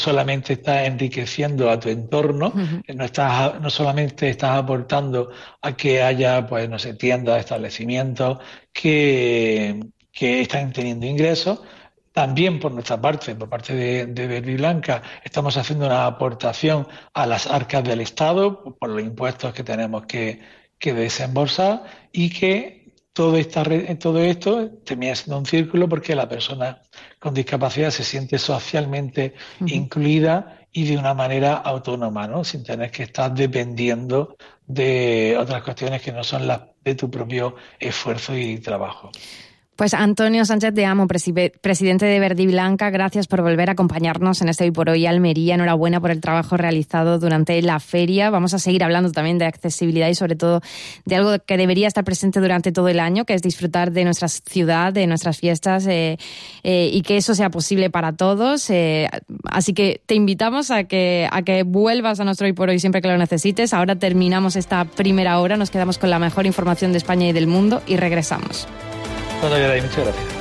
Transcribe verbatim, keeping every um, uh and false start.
solamente estás enriqueciendo a tu entorno, Ujú. no estás, no solamente estás aportando a que haya, pues, no sé, tiendas, establecimientos que, que están teniendo ingresos. También por nuestra parte, por parte de, de Verde y Blanca, estamos haciendo una aportación a las arcas del Estado por los impuestos que tenemos que, que desembolsar, y que todo, esta, re- todo esto termina siendo un círculo porque la persona con discapacidad se siente socialmente Ujú. incluida y de una manera autónoma, ¿no? Sin tener que estar dependiendo de otras cuestiones que no son las de tu propio esfuerzo y trabajo. Pues Antonio Sánchez de Amo, presi- presidente de Verde y Blanca, gracias por volver a acompañarnos en este Hoy por Hoy Almería. Enhorabuena por el trabajo realizado durante la feria. Vamos a seguir hablando también de accesibilidad y sobre todo de algo que debería estar presente durante todo el año, que es disfrutar de nuestra ciudad, de nuestras fiestas eh, eh, y que eso sea posible para todos. Eh, así que te invitamos a que, a que vuelvas a nuestro Hoy por Hoy siempre que lo necesites. Ahora terminamos esta primera hora, nos quedamos con la mejor información de España y del mundo y regresamos. Cuando queráis, muchas gracias.